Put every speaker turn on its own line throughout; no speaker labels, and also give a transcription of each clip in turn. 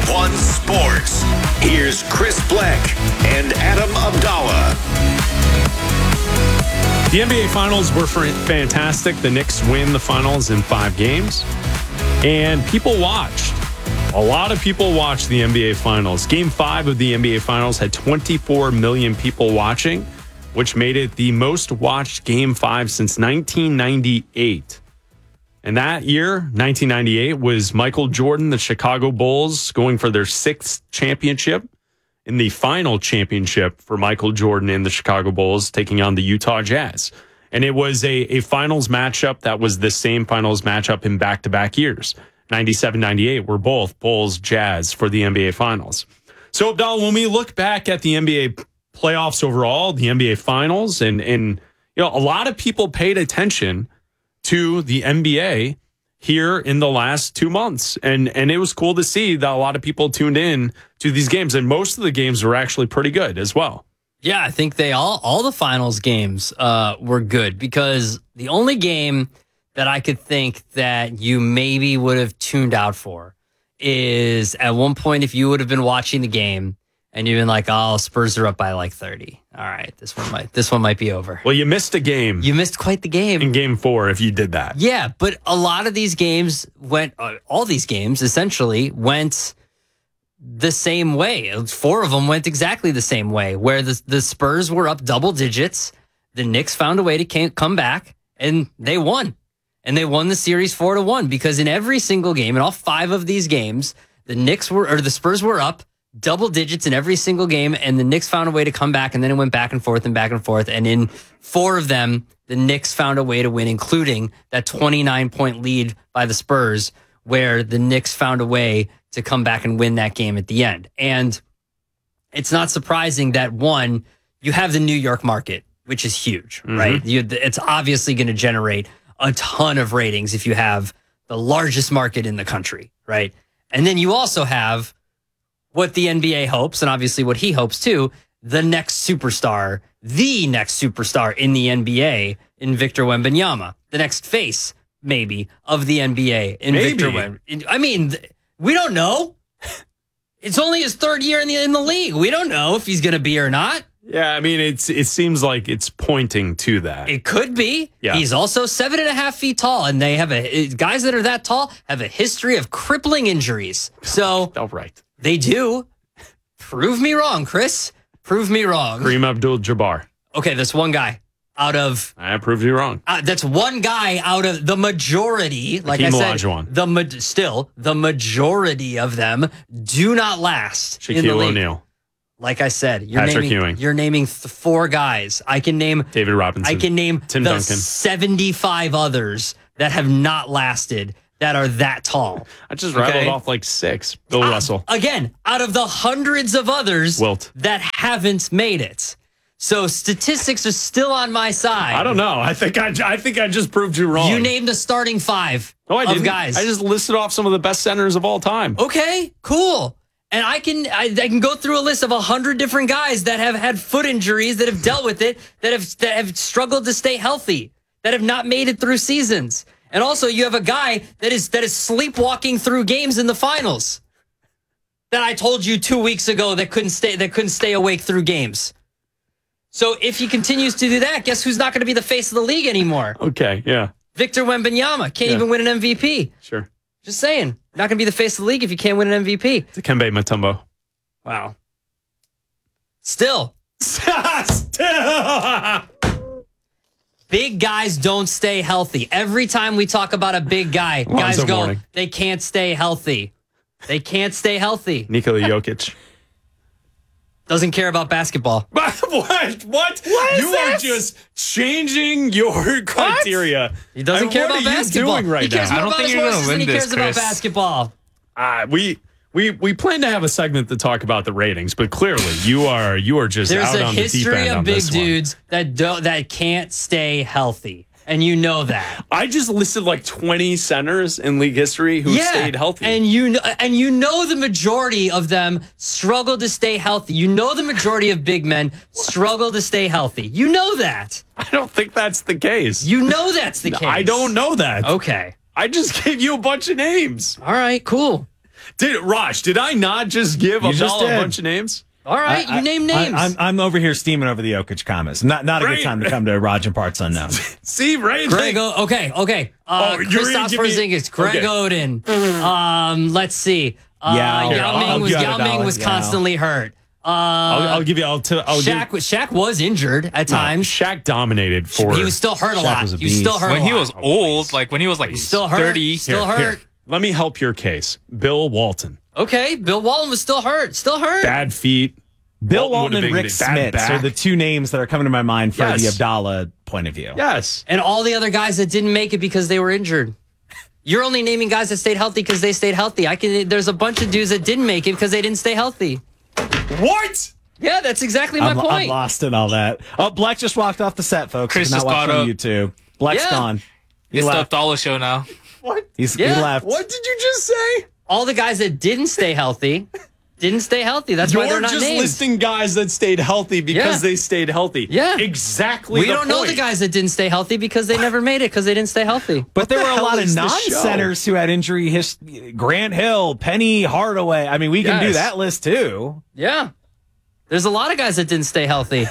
1 Sports. Here's Chris Black and Adam Abdallah.
The NBA Finals were fantastic. The Knicks win the finals in 5 games. And people watched. A lot of people watched the NBA Finals. Game 5 of the NBA Finals had 24 million people watching, which made it the most watched Game 5 since 1998. And that year, 1998, was Michael Jordan, the Chicago Bulls, going for their 6th championship. In the final championship for Michael Jordan and the Chicago Bulls, taking on the Utah Jazz. And it was a finals matchup that was the same finals matchup in back-to-back years. 97-98 were both Bulls Jazz for the NBA Finals. So, Abdallah, when we look back at the NBA playoffs overall, the NBA Finals, and a lot of people paid attention to the NBA here in the last 2 months. And it was cool to see that a lot of people tuned in to these games. And most of the games were actually pretty good as well.
Yeah, I think all the finals games were good, because the only game that I could think that you maybe would have tuned out for is at one point, if you would have been watching the game and you've been like, oh, Spurs are up by like 30. All right, this one might be over.
Well, you missed a game.
You missed quite the game.
In Game 4 if you did that.
Yeah, but a lot of these games all these games essentially went the same way. 4 of them went exactly the same way, where the Spurs were up double digits. The Knicks found a way to come back, and they won. And they won the series 4-1, because in every single game, in all 5 of these games, the Spurs were up double digits in every single game, and the Knicks found a way to come back, and then it went back and forth. And in 4 of them, the Knicks found a way to win, including that 29-point lead by the Spurs, where the Knicks found a way to come back and win that game at the end. And it's not surprising that, one, you have the New York market, which is huge, right? It's obviously going to generate a ton of ratings if you have the largest market in the country, right? And then you also have what the NBA hopes, and obviously what he hopes too, the next superstar in the NBA in Victor Wembanyama, the next face, maybe, of the NBA in Victor Wembanyama. I mean, we don't know. It's only his 3rd year in the league. We don't know if he's going to be or not.
Yeah, I mean, it seems like it's pointing to that.
It could be.
Yeah.
He's also 7.5 feet tall, and they have guys that are that tall have a history of crippling injuries. So,
all right.
They do. Prove me wrong, Chris. Prove me wrong.
Kareem Abdul-Jabbar.
Okay, that's one guy out of...
I proved you wrong.
That's one guy out of the majority. Like
Hakeem
I said, the majority of them do not last.
Shaquille O'Neal.
Like I said, you're naming 4 guys. I can name
David Robinson.
I can name
Tim
the
Duncan.
75 others that have not lasted, that are that tall.
I just rattled off like 6. Bill Russell.
Again, out of the hundreds of others
Wilt.
that haven't made it. So statistics are still on my side.
I don't know. I think I just proved you wrong.
You named the starting 5
of
guys.
I just listed off some of the best centers of all time.
Okay, cool. And I can go through a list of 100 different guys that have had foot injuries, that have dealt with it, that have struggled to stay healthy, that have not made it through seasons. And also, you have a guy that is sleepwalking through games in the finals, that I told you 2 weeks ago that couldn't stay awake through games. So if he continues to do that, guess who's not going to be the face of the league anymore?
Okay, yeah.
Victor Wembanyama can't even win an MVP.
Sure.
Just saying. Not going to be the face of the league if you can't win an MVP.
Dikembe Mutombo.
Wow. Still. Big guys don't stay healthy. Every time we talk about a big guy, guys go, they can't stay healthy. They can't stay healthy.
Nikola Jokic.
Doesn't care about basketball.
What? You are just changing your criteria.
He doesn't care about basketball.
What are you doing right now?
I don't think you're going to win this, Chris.
He cares about basketball.
We plan to have a segment to talk about the ratings, but clearly you are just out on the deep end on this one.
There's a history of big dudes that can't stay healthy. And you know that.
I just listed like 20 centers in league history who stayed healthy.
And you know the majority of them struggle to stay healthy. You know the majority of big men struggle to stay healthy. You know that.
I don't think that's the case.
You know that's the case.
I don't know that.
Okay.
I just gave you a bunch of names.
All right, cool.
Raj, did I not just give
You just
Abdallah a
did.
bunch of names?
All right, you name names.
I'm over here steaming over the Jokic comments. Not a
Right.
good time to come to Raj and Parts Unknown.
See, right?
Greg, okay.
you're gonna
Kristaps
give me-
Porzingis, Greg
Okay.
Oden. Let's see.
Yao.
Yao Ming
$1.
was
Yao.
constantly hurt.
I'll give you.
Shaq was injured at times.
Shaq dominated for.
He was still hurt a
Shaq
lot.
was a
He was still
beast.
hurt
When
a
he
lot.
was old, like when he was like
still hurt.
30.
Still hurt.
Let me help your case. Bill Walton.
Okay, Bill Walton was still hurt. Still hurt.
Bad feet.
Bill
would
Walton
have
and
been
Rick
bad
Smits
back.
are the two names that are coming to my mind for
Yes.
the Abdallah point of view.
Yes.
And all the other guys that didn't make it because they were injured. You're only naming guys that stayed healthy because they stayed healthy. There's a bunch of dudes that didn't make it because they didn't stay healthy.
What?
Yeah, that's exactly my
I'm
point.
lost in all that. Oh, Black just walked off the set, folks.
Chris
If you're
just
not watching
got
on
up.
YouTube. Black's
Yeah.
gone. He
It's the
left.
Abdallah show now.
What?
He
Yeah.
left.
What did you just say?
All the guys that didn't stay healthy didn't stay healthy. That's why
You're
they're not
just
named.
listing guys that stayed healthy because
Yeah.
they stayed healthy.
Yeah.
Exactly.
We
the
don't know
point.
the guys that didn't stay healthy because they never made it because they didn't stay healthy.
But there
the
were a
hell
lot of
is this show?
non-centers who had injury history. Grant Hill, Penny Hardaway. I mean, we can do
Yes.
that list too.
Yeah. There's a lot of guys that didn't stay healthy.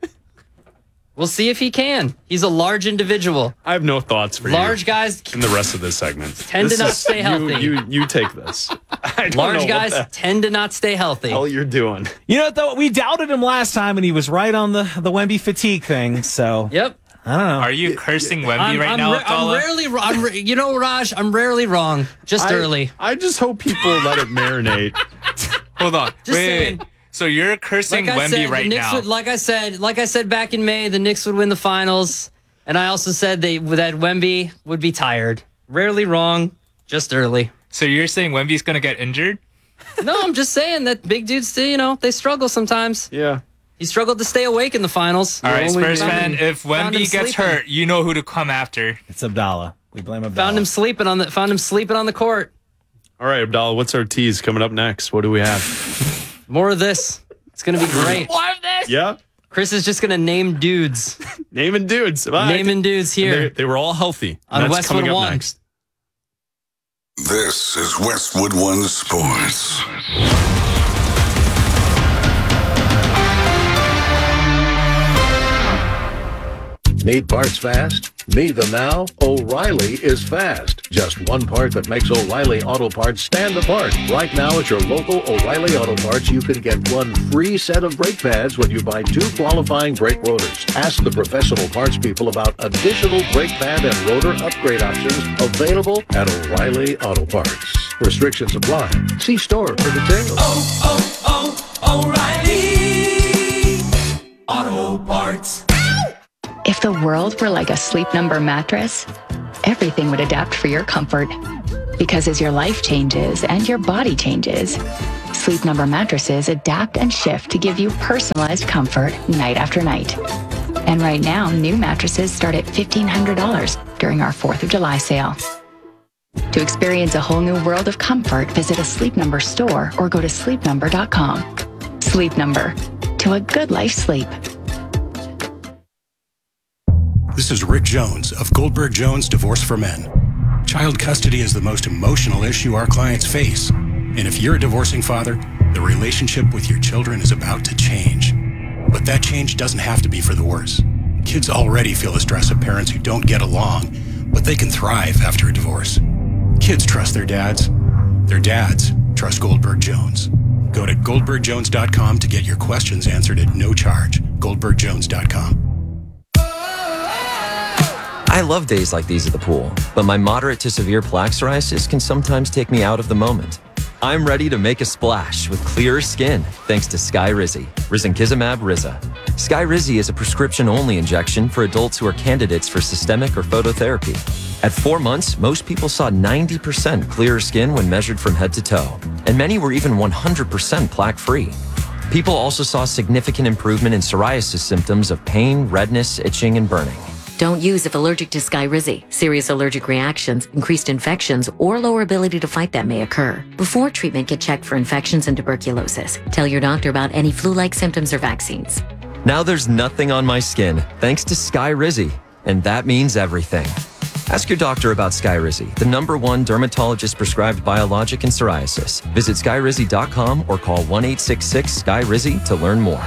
We'll see if he can. He's a large individual.
I have no thoughts for
Large
you
guys
in the rest of this segment.
Tend to not stay healthy.
You take this. I don't know
large
what
guys
the
tend to not stay healthy.
hell you're doing.
You know, though, we doubted him last time, and he was right on the Wemby fatigue thing. So
Yep.
I don't know.
Are you cursing Wemby right now,
I'm
Abdallah?
rarely wrong. You know, Raj, I'm rarely wrong. Just early.
I just hope people let it marinate.
Hold on.
Just
Wait.
saying.
So you're cursing
Like I
Wemby
said,
right
the Knicks
now.
would, like I said back in May, the Knicks would win the finals, and I also said that Wemby would be tired. Rarely wrong, just early.
So you're saying Wemby's going to get injured?
No, I'm just saying that big dudes, they struggle sometimes.
Yeah.
He struggled to stay awake in the finals.
All right,
only
Spurs
found
fan,
him-
if
found him
Wemby gets
sleeping.
hurt, you know who to come after.
It's Abdallah. We blame Abdallah.
Found him sleeping on the court.
All right, Abdallah, what's our tease coming up next? What do we have?
More of this. It's gonna be great.
Yeah.
Chris is just gonna name dudes.
Naming dudes. Bye.
Naming dudes
And
here.
They were all healthy.
On
That's
Westwood
coming up
One.
next.
This is Westwood One Sports.
Need parts fast? Need them now? O'Reilly is fast. Just one part that makes O'Reilly Auto Parts stand apart. Right now at your local O'Reilly Auto Parts, you can get one free set of brake pads when you buy 2 qualifying brake rotors. Ask the professional parts people about additional brake pad and rotor upgrade options available at O'Reilly Auto Parts. Restrictions apply. See store for details.
O'Reilly Auto Parts.
If the world were like a Sleep Number mattress, everything would adapt for your comfort. Because as your life changes and your body changes, Sleep Number mattresses adapt and shift to give you personalized comfort night after night. And right now, new mattresses start at $1,500 during our 4th of July sale. To experience a whole new world of comfort, visit a Sleep Number store or go to sleepnumber.com. Sleep Number. To a good life sleep.
This is Rick Jones of Goldberg Jones Divorce for Men. Child custody is the most emotional issue our clients face. And if you're a divorcing father, the relationship with your children is about to change. But that change doesn't have to be for the worse. Kids already feel the stress of parents who don't get along, but they can thrive after a divorce. Kids trust their dads. Their dads trust Goldberg Jones. Go to goldbergjones.com to get your questions answered at no charge. goldbergjones.com.
I love days like these at the pool, but my moderate to severe plaque psoriasis can sometimes take me out of the moment. I'm ready to make a splash with clearer skin thanks to Skyrizi, risankizumab Riza. Skyrizi is a prescription-only injection for adults who are candidates for systemic or phototherapy. At 4 months, most people saw 90% clearer skin when measured from head to toe, and many were even 100% plaque-free. People also saw significant improvement in psoriasis symptoms of pain, redness, itching, and burning.
Don't use if allergic to Skyrizi. Serious allergic reactions, increased infections, or lower ability to fight that may occur. Before treatment, get checked for infections and tuberculosis. Tell your doctor about any flu-like symptoms or vaccines.
Now there's nothing on my skin thanks to Skyrizi, and that means everything. Ask your doctor about Skyrizi, the #1 dermatologist-prescribed biologic in psoriasis. Visit skyrizi.com or call 1-866-SKY-RIZZI to learn more.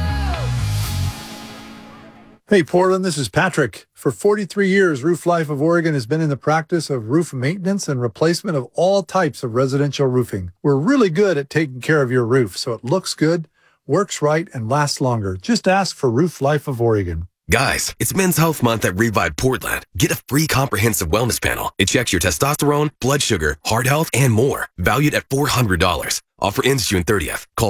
Hey, Portland, this is Patrick. For 43 years, Roof Life of Oregon has been in the practice of roof maintenance and replacement of all types of residential roofing. We're really good at taking care of your roof so it looks good, works right, and lasts longer. Just ask for Roof Life of Oregon.
Guys, it's Men's Health Month at Revive Portland. Get a free comprehensive wellness panel. It checks your testosterone, blood sugar, heart health, and more. Valued at $400. Offer ends June 30th. Call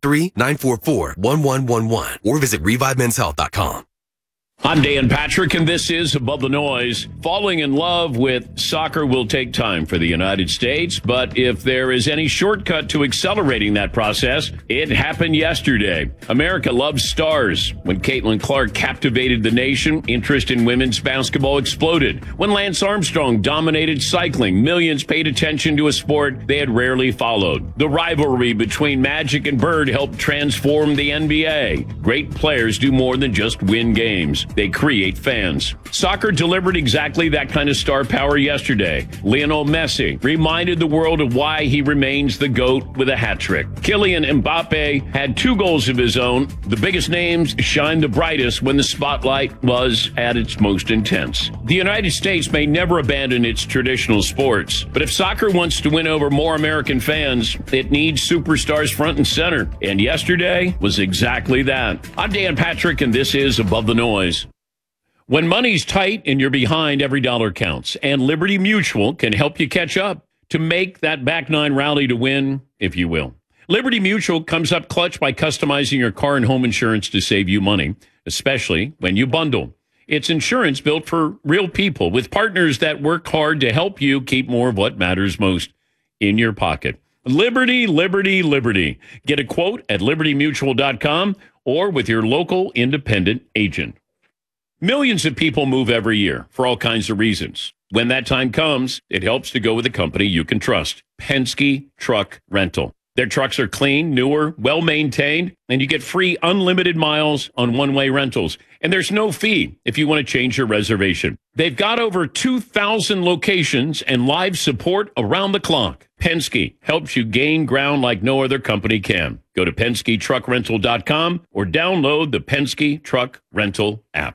503-944-1111 or visit ReviveMen'sHealth.com.
I'm Dan Patrick, and this is Above the Noise. Falling in love with soccer will take time for the United States, but if there is any shortcut to accelerating that process, it happened yesterday. America loves stars. When Caitlin Clark captivated the nation, interest in women's basketball exploded. When Lance Armstrong dominated cycling, millions paid attention to a sport they had rarely followed. The rivalry between Magic and Bird helped transform the NBA. Great players do more than just win games. They create fans. Soccer delivered exactly that kind of star power yesterday. Lionel Messi reminded the world of why he remains the GOAT with a hat trick. Kylian Mbappe had 2 goals of his own. The biggest names shined the brightest when the spotlight was at its most intense. The United States may never abandon its traditional sports, but if soccer wants to win over more American fans, it needs superstars front and center. And yesterday was exactly that. I'm Dan Patrick, and this is Above the Noise. When money's tight and you're behind, every dollar counts. And Liberty Mutual can help you catch up to make that back nine rally to win, if you will. Liberty Mutual comes up clutch by customizing your car and home insurance to save you money, especially when you bundle. It's insurance built for real people with partners that work hard to help you keep more of what matters most in your pocket. Liberty, liberty, liberty. Get a quote at libertymutual.com or with your local independent agent. Millions of people move every year for all kinds of reasons. When that time comes, it helps to go with a company you can trust. Penske Truck Rental. Their trucks are clean, newer, well-maintained, and you get free unlimited miles on one-way rentals. And there's no fee if you want to change your reservation. They've got over 2,000 locations and live support around the clock. Penske helps you gain ground like no other company can. Go to PenskeTruckRental.com or download the Penske Truck Rental app.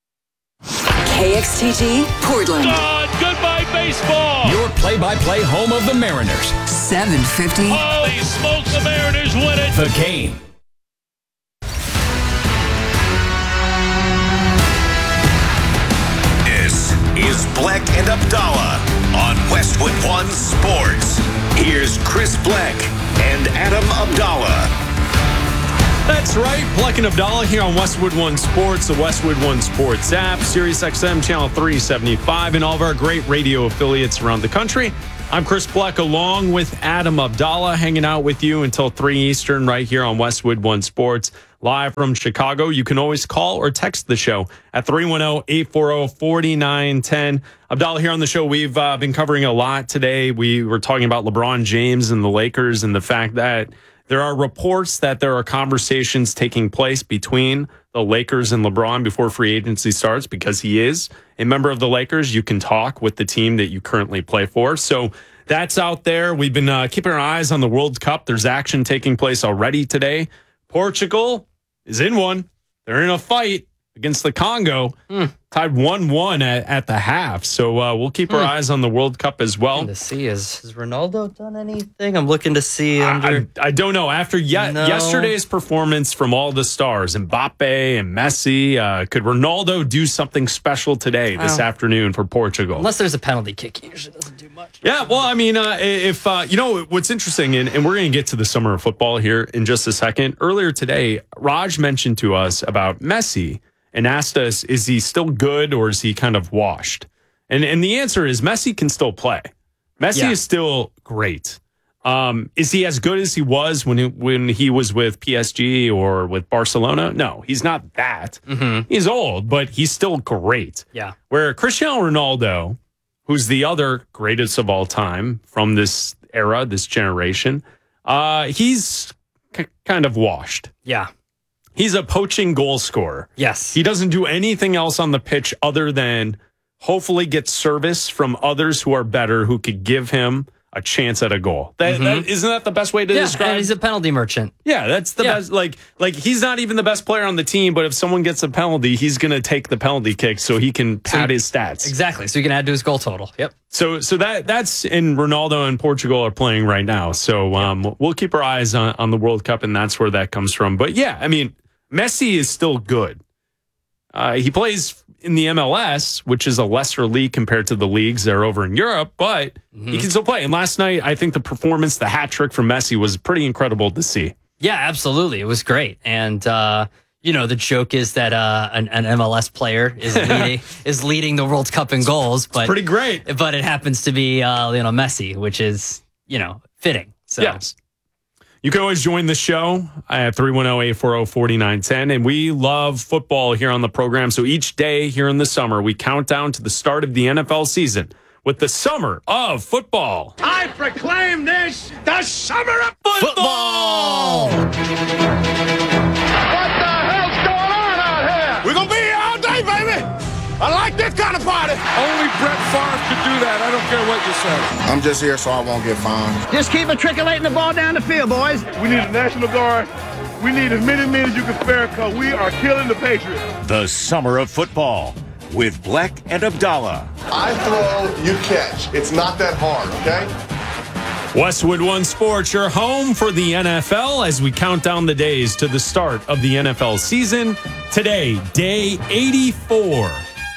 KXTG Portland.
Goodbye, baseball.
Your play-by-play home of the Mariners.
750.
Holy smokes, the Mariners win it.
The Game.
This is Black and Abdallah on Westwood One Sports. Here's Chris Black and Adam Abdallah.
That's right. Black and Abdallah here on Westwood One Sports, the Westwood One Sports app, Sirius XM Channel 375, and all of our great radio affiliates around the country. I'm Chris Black along with Adam Abdallah, hanging out with you until 3 Eastern right here on Westwood One Sports, live from Chicago. You can always call or text the show at 310-840-4910. Abdallah here on the show. We've been covering a lot today. We were talking about LeBron James and the Lakers and the fact that there are reports that there are conversations taking place between the Lakers and LeBron before free agency starts because he is a member of the Lakers. You can talk with the team that you currently play for. So that's out there. We've been keeping our eyes on the World Cup. There's action taking place already today. Portugal is in one. They're in a fight against the Congo. Tied 1-1 at the half. So we'll keep our eyes on the World Cup as well.
To see, has Ronaldo done anything? I'm looking to see.
I don't know. After yesterday's performance from all the stars, Mbappe and Messi, could Ronaldo do something special today, this afternoon for Portugal?
Unless there's a penalty kick, he usually doesn't do much.
Yeah, well, I mean, if you know what's interesting, and we're going to get to the summer of football here in just a second. Earlier today, Raj mentioned to us about Messi and asked us, is he still good or is he kind of washed? And the answer is Messi can still play. Messi is still great. Is he as good as he was when he was with PSG or with Barcelona? No, he's not that. He's old, but he's still great.
Yeah.
Where Cristiano Ronaldo, who's the other greatest of all time from this era, this generation, he's kind of washed.
Yeah.
He's a poaching goal scorer.
Yes.
He doesn't do anything else on the pitch other than hopefully get service from others who are better, who could give him a chance at a goal. Isn't that the best way to describe?
And he's a penalty merchant.
Yeah, that's the best. Like he's not even the best player on the team, but if someone gets a penalty, he's going to take the penalty kick so he can pad his stats.
Exactly. So he can add to his goal total. Yep.
So that's and Ronaldo and Portugal are playing right now. So we'll keep our eyes on the World Cup, and that's where that comes from. But yeah, I mean, Messi is still good. He plays in the MLS, which is a lesser league compared to the leagues that are over in Europe, but he can still play. And last night, I think the performance, the hat trick from Messi was pretty incredible to see.
Yeah, absolutely. It was great. And, the joke is that an MLS player is leading the World Cup in goals. But
pretty great.
But it happens to be Messi, which is, fitting. So.
Yes. You can always join the show at 310-840-4910. And we love football here on the program. So each day here in the summer, we count down to the start of the NFL season with the Summer of Football.
I proclaim this the Summer of
Football!
What the hell's going on out here? We're going to be here all day, baby. I like this kind of party.
Only Brett Favre could do that. I don't care what you say.
I'm just here so I won't get fined.
Just keep matriculating the ball down the field, boys.
We need a National Guard. We need as many men as you can spare because we are killing the Patriots.
The Summer of Football with Black and Abdallah.
I throw, you catch. It's not that hard, okay?
Westwood One Sports, your home for the NFL as we count down the days to the start of the NFL season. Today, day 84.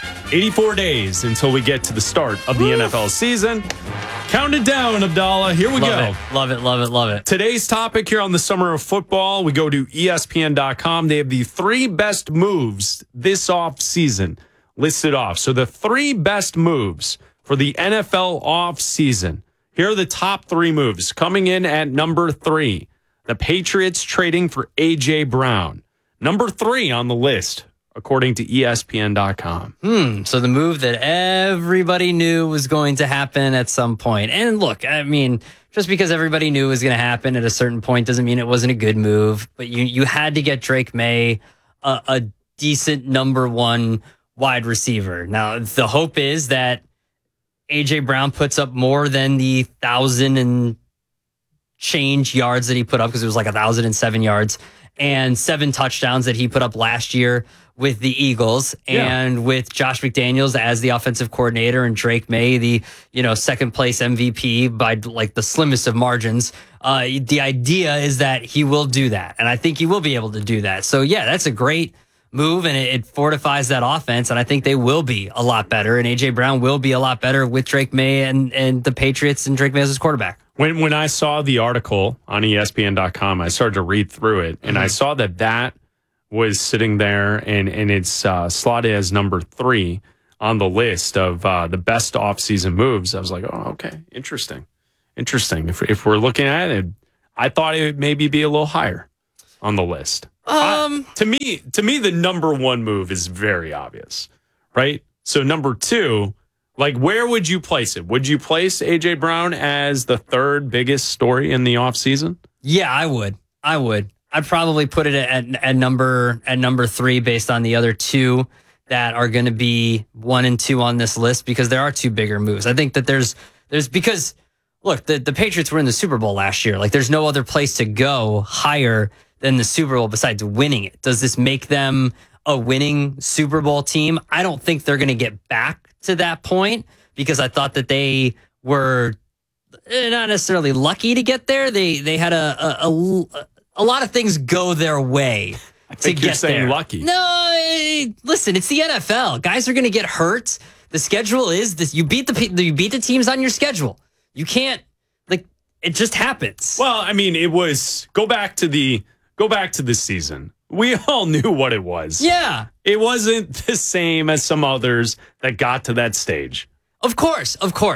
84 days until we get to the start of the NFL season. Count it down, Abdallah. Here we go.
Love it, love it, love it.
Today's topic here on the Summer of Football, we go to ESPN.com. They have the 3 best moves this offseason listed off. So the 3 best moves for the NFL offseason. Here are the top 3 moves. Coming in at number 3, the Patriots trading for A.J. Brown. Number 3 on the list, according to ESPN.com.
So the move that everybody knew was going to happen at some point. And look, I mean, just because everybody knew it was going to happen at a certain point doesn't mean it wasn't a good move. But you had to get Drake May a decent number 1 wide receiver. Now, the hope is that A.J. Brown puts up more than the 1,000 and change yards that he put up, because it was like 1,007 yards and 7 touchdowns that he put up last year with the Eagles, and with Josh McDaniels as the offensive coordinator and Drake May, the second place MVP by like the slimmest of margins. The idea is that he will do that, and I think he will be able to do that. So yeah, that's a great move, and it fortifies that offense, and I think they will be a lot better, and A.J. Brown will be a lot better with Drake May and the Patriots and Drake May as his quarterback.
When I saw the article on ESPN.com, I started to read through it, and I saw that was sitting there, and it's slotted as number 3 on the list of the best offseason moves. I was like, oh, okay, interesting. If we're looking at it, I thought it would maybe be a little higher on the list. To me, the number 1 move is very obvious, right? So number 2, like, where would you place it? Would you place A.J. Brown as the 3rd biggest story in the offseason?
Yeah, I would. I'd probably put it at number 3 based on the other 2 that are going to be 1 and 2 on this list, because there are 2 bigger moves. I think that there's because look, the Patriots were in the Super Bowl last year. Like, there's no other place to go higher than the Super Bowl besides winning it. Does this make them a winning Super Bowl team? I don't think they're going to get back to that point, because I thought that they were not necessarily lucky to get there. They had a lot of things go their way to get there.
Lucky.
No, listen, it's the NFL. Guys are going to get hurt. The schedule is this. You beat the teams on your schedule. You can't, like, it just happens.
Well, I mean, it was go back to the season. We all knew what it was.
Yeah.
It wasn't the same as some others that got to that stage.
Of course.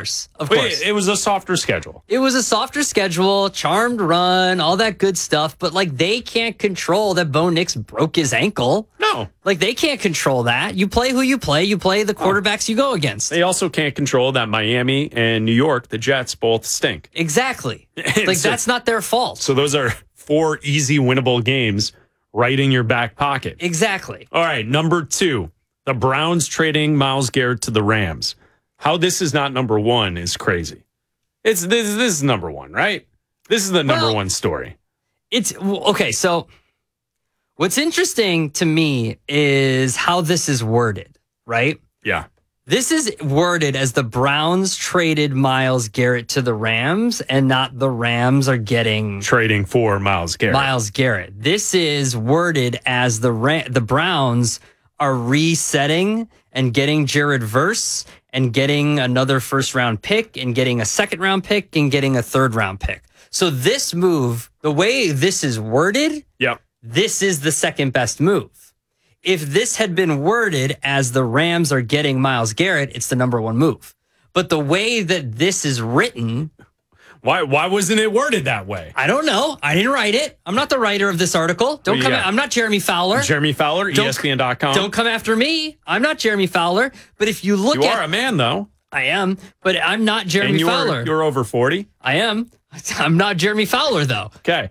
It was a softer schedule.
It was a softer schedule, charmed run, all that good stuff. But, like, they can't control that Bo Nix broke his ankle.
No.
Like, they can't control that. You play who you play. You play the quarterbacks you go against.
They also can't control that Miami and New York, the Jets, both stink.
Exactly. Like, so, that's not their fault.
So those are 4 easy winnable games right in your back pocket.
Exactly.
All right, number 2. The Browns trading Myles Garrett to the Rams. How this is not number one is crazy. This is number one, right? This is the number one story.
It's okay. So what's interesting to me is how this is worded, right?
Yeah.
This is worded as the Browns traded Myles Garrett to the Rams and not the Rams are getting
trading for Myles Garrett.
Myles Garrett. This is worded as the Browns are resetting and getting Jared Verse and getting another first-round pick and getting a second-round pick and getting a third-round pick. So this move, the way this is worded, this is the second best move. If this had been worded as the Rams are getting Myles Garrett, it's the number one move. But the way that this is written...
Why wasn't it worded that way?
I don't know. I didn't write it. I'm not the writer of this article. Don't come. I'm not Jeremy Fowler.
Jeremy Fowler, ESPN.com.
Don't come after me. I'm not Jeremy Fowler. But if you look
You are a man, though.
I am, but I'm not Jeremy Fowler.
You're over 40?
I am. I'm not Jeremy Fowler, though.
Okay.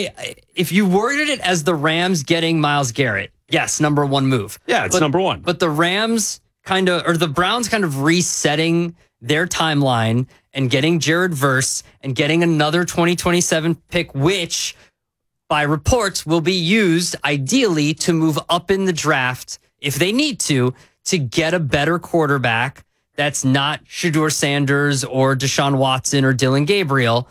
If you worded it as the Rams getting Myles Garrett, yes, number one move.
Yeah, it's number one.
But the Rams the Browns kind of resetting their timeline and getting Jared Verse and getting another 2027 pick, which by reports will be used ideally to move up in the draft if they need to get a better quarterback that's not Shedeur Sanders or Deshaun Watson or Dylan Gabriel,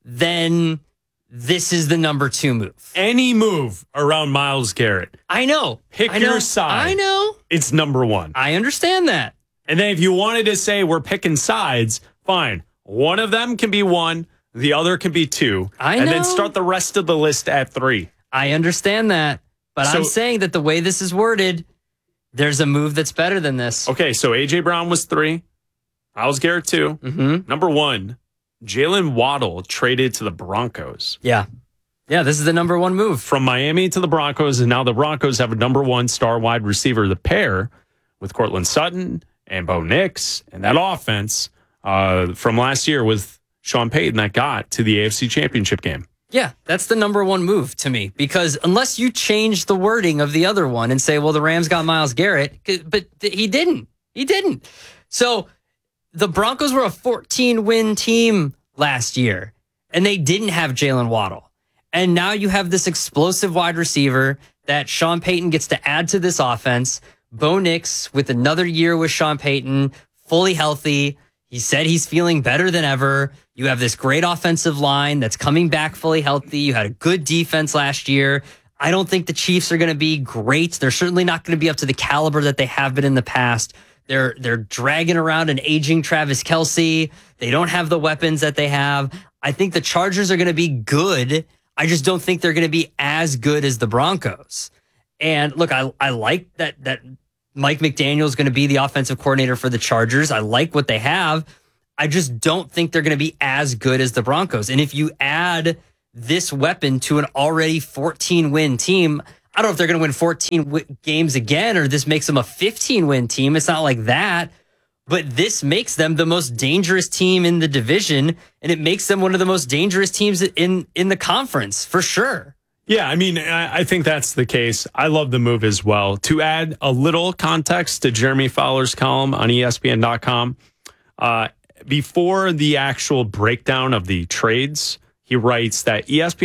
then this is the number two move.
Any move around Myles Garrett.
I know.
Pick your side.
I know.
It's number one.
I understand that.
And then if you wanted to say we're picking sides, fine. One of them can be one. The other can be two.
I know.
And then start the rest of the list at three.
I understand that. But I'm saying that the way this is worded, there's a move that's better than this.
Okay, so A.J. Brown was 3. Myles Garrett 2.
Mm-hmm.
Number 1, Jalen Waddle traded to the Broncos.
Yeah. Yeah, this is the number one move.
From Miami to the Broncos, and now the Broncos have a number 1 star wide receiver, the pair, with Cortland Sutton and Bo Nix, and that offense from last year with Sean Payton that got to the AFC Championship game.
Yeah, that's the number one move to me, because unless you change the wording of the other one and say, well, the Rams got Myles Garrett, but he didn't. He didn't. So the Broncos were a 14-win team last year, and they didn't have Jalen Waddle. And now you have this explosive wide receiver that Sean Payton gets to add to this offense. Bo Nix with another year with Sean Payton, fully healthy. He said he's feeling better than ever. You have this great offensive line that's coming back fully healthy. You had a good defense last year. I don't think the Chiefs are going to be great. They're certainly not going to be up to the caliber that they have been in the past. They're dragging around an aging Travis Kelce. They don't have the weapons that they have. I think the Chargers are going to be good. I just don't think they're going to be as good as the Broncos. And look, I like that Mike McDaniel is going to be the offensive coordinator for the Chargers. I like what they have. I just don't think they're going to be as good as the Broncos. And if you add this weapon to an already 14-win team, I don't know if they're going to win 14 games again, or this makes them a 15-win team. It's not like that. But this makes them the most dangerous team in the division, and it makes them one of the most dangerous teams in the conference, for sure.
Yeah, I mean, I think that's the case. I love the move as well. To add a little context to Jeremy Fowler's column on ESPN.com, before the actual breakdown of the trades, he writes that ESPN